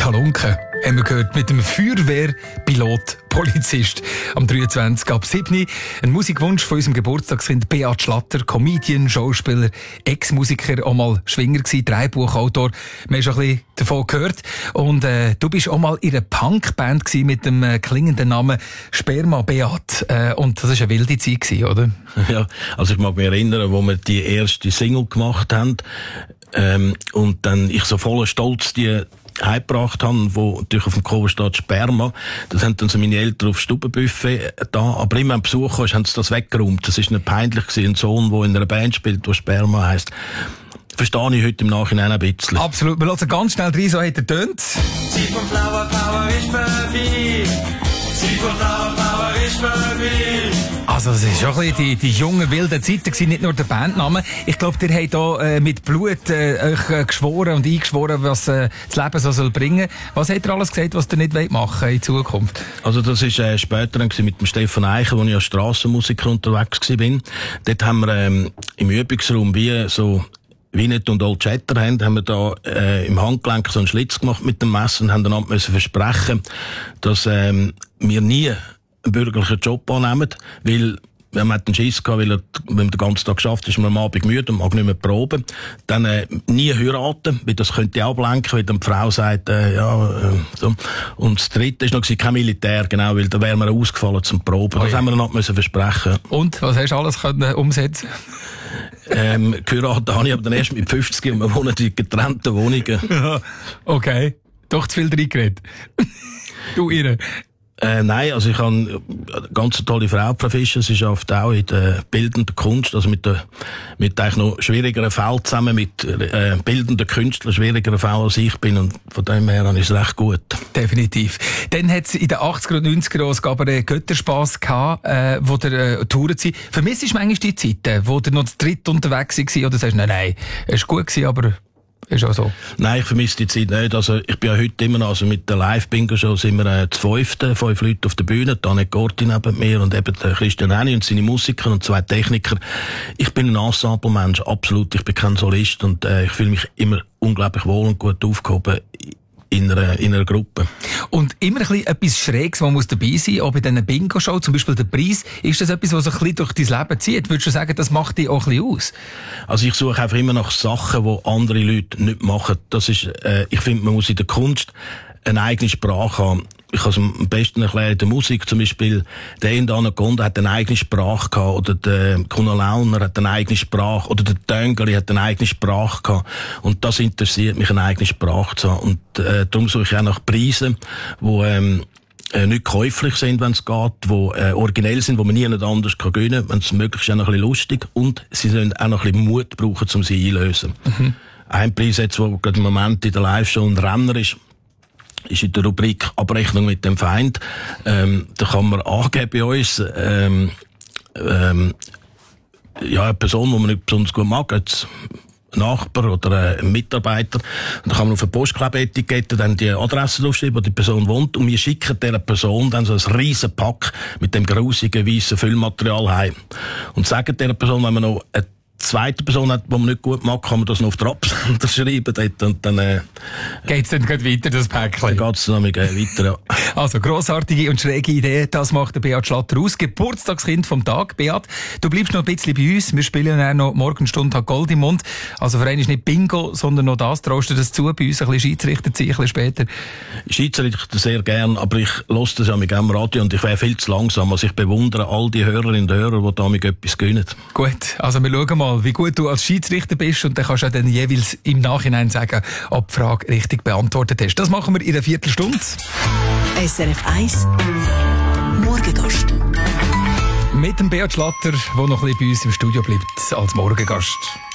Halunken, haben wir gehört, mit dem Feuerwehrpilot Polizist. Am 23. ab 7. Ein Musikwunsch von unserem Geburtstagskind Beat Schlatter, Comedian, Schauspieler, Ex-Musiker, auch mal Schwinger gewesen, Drehbuchautor. Wir haben schon ein bisschen davon gehört. Und du bist auch mal in einer Punkband gewesen mit dem klingenden Namen Sperma Beat. Und das war eine wilde Zeit gewesen, oder? Ja, also ich mag mich erinnern, wo wir die erste Single gemacht haben. Und dann ich so voller Stolz die heimgebracht haben, wo natürlich auf dem Cover steht Sperma. Das haben dann so meine Eltern aufs Stubenbuffet da. Aber immer wenn Besuch kam, haben sie das weggeräumt. Das ist nicht peinlich gewesen. Ein Sohn, der in einer Band spielt, der Sperma heisst. Verstehe ich heute im Nachhinein ein bisschen. Absolut. Wir hören ganz schnell rein, so hat er tönt. Zeit von Flower Power ist vorbei. Zeit von Flower Power ist vorbei. Also, es ist schon ein bisschen die jungen, wilden Zeiten gewesen, nicht nur der Bandname. Ich glaube, ihr habt hier mit Blut euch geschworen und eingeschworen, was das Leben so soll bringen. Was habt ihr alles gesagt, was ihr nicht machen wollt in Zukunft? Also, das ist später dann mit dem Stefan Eicher, wo ich als Strassenmusiker unterwegs war. Dort haben wir im Übungsraum wie nicht und Old Chatter haben wir da im Handgelenk so einen Schlitz gemacht mit dem Messer und haben dann müssen versprechen, dass wir nie einen bürgerlichen Job annehmen, weil wenn man den Schiss gehabt, weil wenn man den ganzen Tag geschafft ist, man am Abend müde und mag nicht mehr proben, dann nie heiraten, weil das könnte auch ablenken, weil dann die Frau sagt, so. Und das Dritte ist noch kein Militär, genau, weil da wären wir ausgefallen zum Proben. Das haben wir dann müssen versprechen. Und was hast du alles können umsetzen? Geheiratet habe ich aber dann erst mit 50 und wir wohnen in getrennten Wohnungen. Okay. Doch zu viel reingeredet. Du irre. Nein, also ich habe eine ganz tolle Frau, Frau Fischer. Sie arbeitet auch in der bildenden Kunst, also mit eigentlich noch schwierigeren Fällen zusammen, mit bildenden Künstlern, schwierigeren Fällen als ich bin. Und von dem her ist es recht gut. Definitiv. Dann hat es in den 80er und 90er Jahren es einen Götterspass gehabt, wo der Touren sind. Vermisst du manchmal die Zeiten, wo der noch zu dritt unterwegs war, oder sagst du, nein, es war gut gewesen, aber ist auch so? Nein, ich vermisse die Zeit nicht. Also, ich bin ja heute immer noch, also mit der Live-Bingo-Show sind wir zu 5 Leute auf der Bühne, Anne Gorti neben mir und eben der Christian Henny und seine Musiker und 2 Techniker. Ich bin ein Ensemble-Mensch, absolut. Ich bin kein Solist und ich fühle mich immer unglaublich wohl und gut aufgehoben in einer Gruppe. Und immer ein bisschen etwas Schräges, was muss dabei sein, auch bei diesen Bingo-Show, zum Beispiel der Preis. Ist das etwas, was sich ein bisschen durch dein Leben zieht? Würdest du sagen, das macht dich auch ein bisschen aus? Also ich suche einfach immer nach Sachen, die andere Leute nicht machen. Das ist, ich finde, man muss in der Kunst eine eigene Sprache haben. Ich kann es am besten erklären, in der Musik zum Beispiel, der Ende Anaconda hat eine eigene Sprache gehabt, oder der Kuno Launer hat eine eigene Sprache, oder der Töngeli hat eine eigene Sprache gehabt. Und das interessiert mich, eine eigene Sprache zu haben. Und darum suche ich auch nach Preisen, die nicht käuflich sind, wenn es geht, die originell sind, die man nie anders gewinnen kann, wenn es möglichst auch noch ein bisschen lustig und sie sollen auch noch ein bisschen Mut brauchen, um sie einzulösen. Mhm. Ein Preis jetzt, der gerade im Moment in der Live-Show ein Renner ist in der Rubrik Abrechnung mit dem Feind. Da kann man angeben bei uns, eine Person, die man nicht besonders gut mag, jetzt ein Nachbar oder ein Mitarbeiter. Und da kann man auf eine Postklebeetikette dann die Adresse draufschreiben, wo die Person wohnt. Und wir schicken dieser Person dann so ein riesen Pack mit dem grusigen weißen Füllmaterial heim. Und sagen dieser Person, wenn man noch eine zweite Person hat, die man nicht gut mag, kann man das noch auf der Absender schreiben. Dort, und dann geht's dann gleich weiter, das Päckchen? Dann geht's dann weiter, ja. Also, grossartige und schräge Idee, das macht der Beat Schlatter aus. Geburtstagskind vom Tag. Beat, du bleibst noch ein bisschen bei uns. Wir spielen dann noch Morgenstunde hat Gold im Mund. Also für einen ist nicht Bingo, sondern noch das. Traust du das zu, bei uns ein bisschen Schiedsrichter zu sein, ein bisschen später? Schiedsrichter sehr gern, aber ich höre das ja mit dem Radio und ich wäre viel zu langsam. Also ich bewundere all die Hörerinnen und Hörer, die da mit etwas gewinnen. Gut, also wir schauen mal, wie gut du als Schiedsrichter bist und dann kannst du dann jeweils im Nachhinein sagen, ob die Frage richtig beantwortet hast. Das machen wir in einer Viertelstunde. SRF 1 Morgengast. Mit dem Beat Schlatter, der noch ein bisschen bei uns im Studio bleibt als Morgengast.